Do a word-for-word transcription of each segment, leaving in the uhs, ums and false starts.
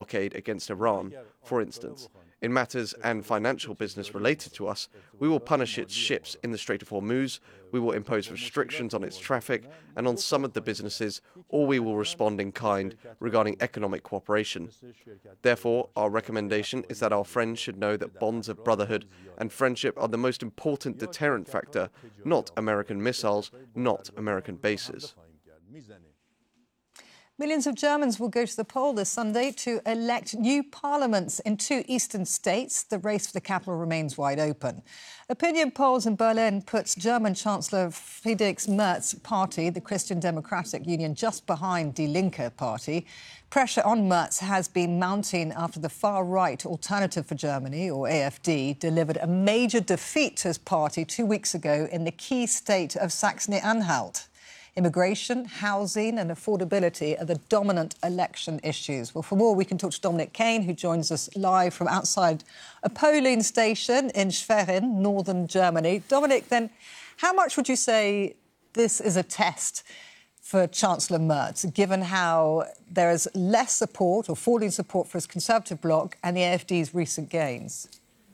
blockade against Iran, for instance. In matters and financial business related to us, we will punish its ships in the Strait of Hormuz, we will impose restrictions on its traffic and on some of the businesses, or we will respond in kind regarding economic cooperation. Therefore, our recommendation is that our friends should know that bonds of brotherhood and friendship are the most important deterrent factor, not American missiles, not American bases. Millions of Germans will go to the poll this Sunday to elect new parliaments in two eastern states. The race for the capital remains wide open. Opinion polls in Berlin puts German Chancellor Friedrich Merz's party, the Christian Democratic Union, just behind Die Linke party. Pressure on Merz has been mounting after the far-right Alternative for Germany, or A F D, delivered a major defeat to his party two weeks ago in the key state of Saxony-Anhalt. Immigration, housing and affordability are the dominant election issues. Well, for more, we can talk to Dominic Kane, who joins us live from outside a polling station in Schwerin, northern Germany. Dominic, then, how much would you say this is a test for Chancellor Merz, given how there is less support or falling support for his Conservative bloc and the A F D's recent gains?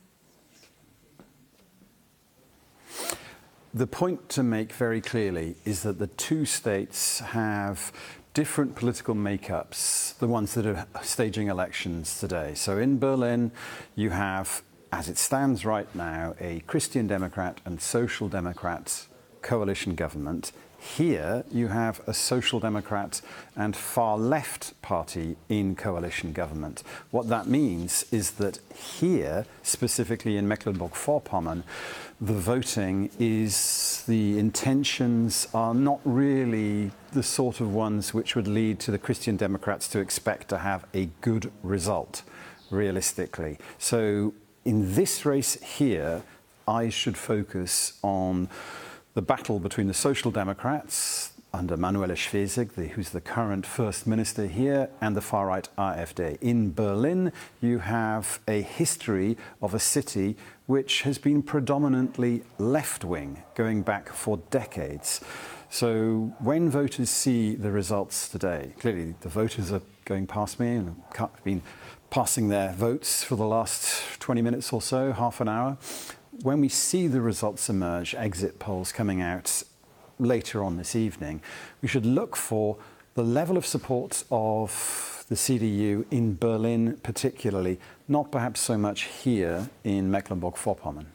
The point to make very clearly is that the two states have different political makeups, the ones that are staging elections today. So in Berlin, you have, as it stands right now, a Christian Democrat and Social Democrat coalition government. Here, you have a Social Democrat and far-left party in coalition government. What that means is that here, specifically in Mecklenburg-Vorpommern, the voting is, the intentions are not really the sort of ones which would lead to the Christian Democrats to expect to have a good result, realistically. So in this race here, I should focus on the battle between the Social Democrats under Manuela Schwesig, the, who's the current First Minister here, and the far-right A F D. In Berlin, you have a history of a city which has been predominantly left-wing, going back for decades. So when voters see the results today, clearly the voters are going past me and have been passing their votes for the last twenty minutes or so, half an hour. When we see the results emerge, exit polls coming out later on this evening, we should look for the level of support of the C D U in Berlin particularly, not perhaps so much here in Mecklenburg-Vorpommern.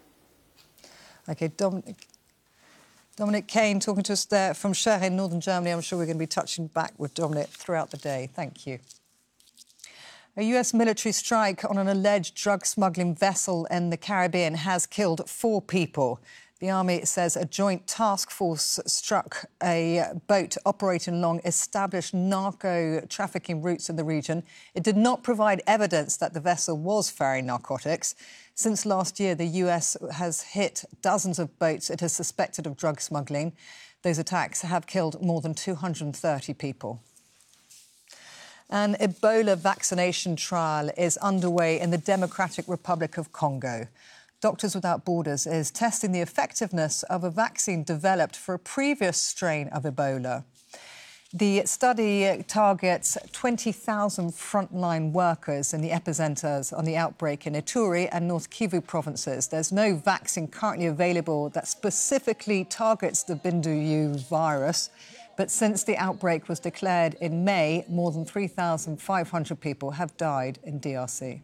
OK, Dominic, Dominic Kane talking to us there from Schwerin, northern Germany. I'm sure we're going to be touching back with Dominic throughout the day. Thank you. A U S military strike on an alleged drug smuggling vessel in the Caribbean has killed four people. The Army says a joint task force struck a boat operating along established narco-trafficking routes in the region. It did not provide evidence that the vessel was ferrying narcotics. Since last year, the U S has hit dozens of boats it is suspected of drug smuggling. Those attacks have killed more than two hundred thirty people. An Ebola vaccination trial is underway in the Democratic Republic of Congo. Doctors Without Borders is testing the effectiveness of a vaccine developed for a previous strain of Ebola. The study targets twenty thousand frontline workers in the epicenters on the outbreak in Ituri and North Kivu provinces. There's no vaccine currently available that specifically targets the Bundibugyo virus. But since the outbreak was declared in May, more than three thousand five hundred people have died in D R C.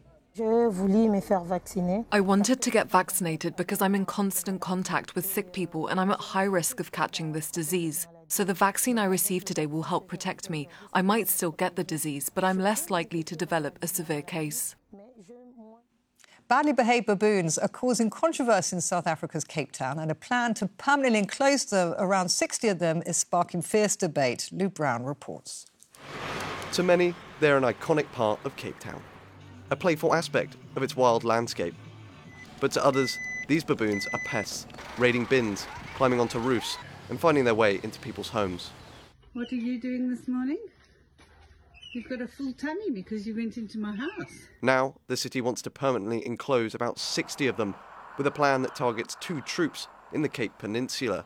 I wanted to get vaccinated because I'm in constant contact with sick people and I'm at high risk of catching this disease. So the vaccine I received today will help protect me. I might still get the disease, but I'm less likely to develop a severe case. Badly behaved baboons are causing controversy in South Africa's Cape Town, and a plan to permanently enclose the around sixty of them is sparking fierce debate. Lou Brown reports. To many, they're an iconic part of Cape Town, a playful aspect of its wild landscape. But to others, these baboons are pests, raiding bins, climbing onto roofs, and finding their way into people's homes. What are you doing this morning? You've got a full tummy because you went into my house. Now, the city wants to permanently enclose about sixty of them, with a plan that targets two troops in the Cape Peninsula.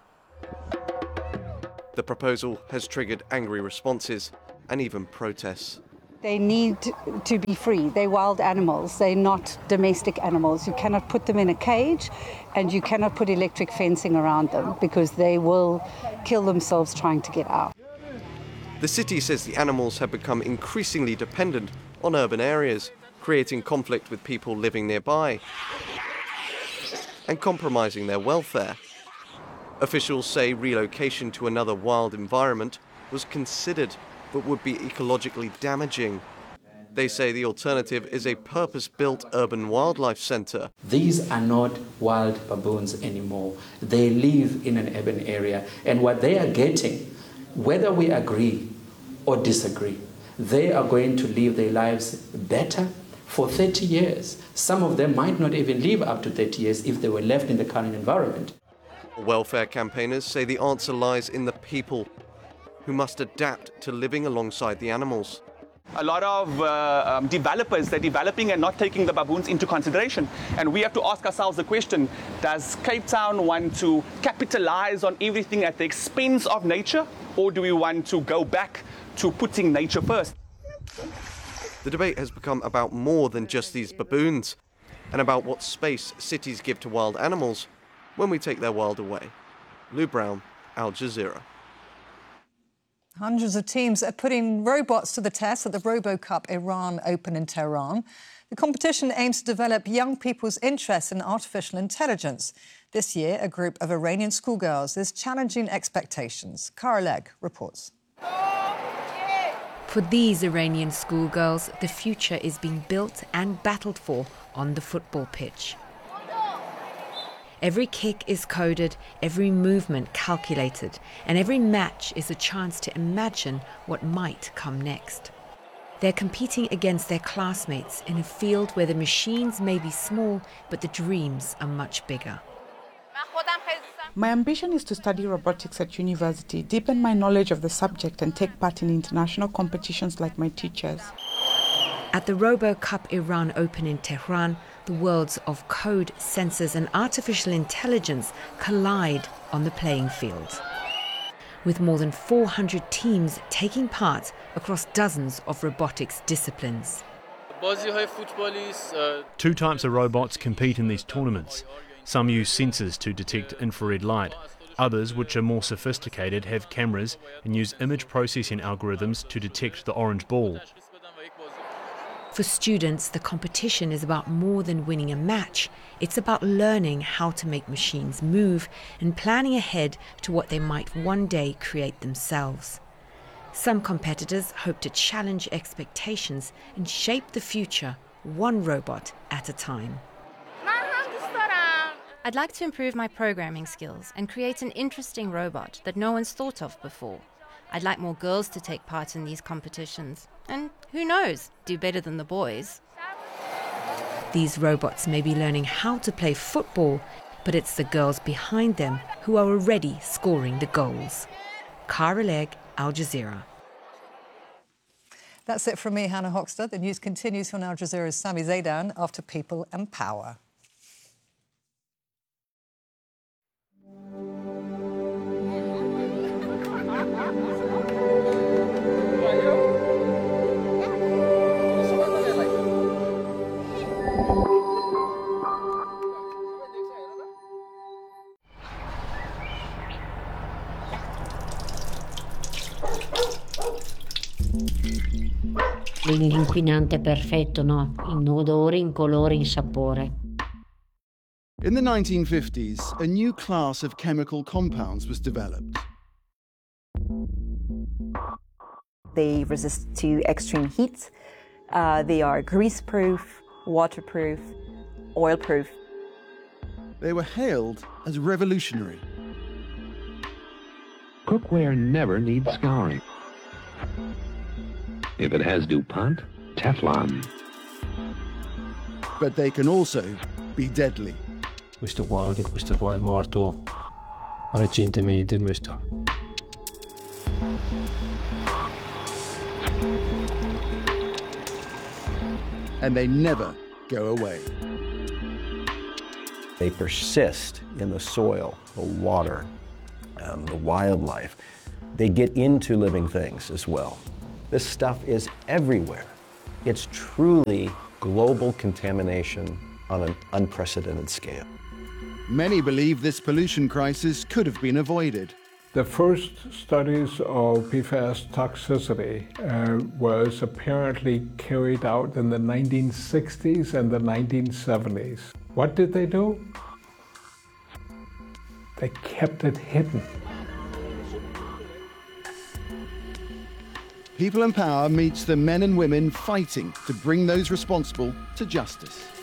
The proposal has triggered angry responses and even protests. They need to be free. They're wild animals. They're not domestic animals. You cannot put them in a cage and you cannot put electric fencing around them because they will kill themselves trying to get out. The city says the animals have become increasingly dependent on urban areas, creating conflict with people living nearby and compromising their welfare. Officials say relocation to another wild environment was considered but would be ecologically damaging. They say the alternative is a purpose-built urban wildlife centre. These are not wild baboons anymore. They live in an urban area, and what they are getting, whether we agree or disagree, they are going to live their lives better for thirty years. Some of them might not even live up to thirty years if they were left in the current environment. Welfare campaigners say the answer lies in the people, who must adapt to living alongside the animals. A lot of uh, um, developers, they're developing and not taking the baboons into consideration. And we have to ask ourselves the question, does Cape Town want to capitalize on everything at the expense of nature, or do we want to go back to putting nature first? The debate has become about more than just these baboons, and about what space cities give to wild animals when we take their world away. Lou Brown, Al Jazeera. Hundreds of teams are putting robots to the test at the RoboCup Iran Open in Tehran. The competition aims to develop young people's interest in artificial intelligence. This year, a group of Iranian schoolgirls is challenging expectations. Kara Legg reports. For these Iranian schoolgirls, the future is being built and battled for on the football pitch. Every kick is coded, every movement calculated, and every match is a chance to imagine what might come next. They're competing against their classmates in a field where the machines may be small, but the dreams are much bigger. My ambition is to study robotics at university, deepen my knowledge of the subject, and take part in international competitions like my teachers. At the RoboCup Iran Open in Tehran, the worlds of code, sensors, and artificial intelligence collide on the playing field. With more than four hundred teams taking part across dozens of robotics disciplines. Two types of robots compete in these tournaments. Some use sensors to detect infrared light. Others, which are more sophisticated, have cameras and use image processing algorithms to detect the orange ball. For students, the competition is about more than winning a match. It's about learning how to make machines move and planning ahead to what they might one day create themselves. Some competitors hope to challenge expectations and shape the future, one robot at a time. I'd like to improve my programming skills and create an interesting robot that no one's thought of before. I'd like more girls to take part in these competitions. And who knows, do better than the boys. These robots may be learning how to play football, but it's the girls behind them who are already scoring the goals. Kara Legg, Al Jazeera. That's it from me, Hannah Hoxter. The news continues from Al Jazeera's Sami Zaidan after People and Power. L'inquinante perfetto, no? In odore, in colore, in sapore. In the nineteen fifties, a new class of chemical compounds was developed. They resist to extreme heat. Uh, they are grease-proof, waterproof, oil-proof. They were hailed as revolutionary. Cookware never needs scouring. If it has DuPont, Teflon. But they can also be deadly. Questo qua, anche questo qua è morto recentemente, questo. And they never go away. They persist in the soil, the water, um, the wildlife. They get into living things as well. This stuff is everywhere. It's truly global contamination on an unprecedented scale. Many believe this pollution crisis could have been avoided. The first studies of P FAS toxicity uh, was apparently carried out in the nineteen sixties and the nineteen seventies. What did they do? They kept it hidden. People in Power meets the men and women fighting to bring those responsible to justice.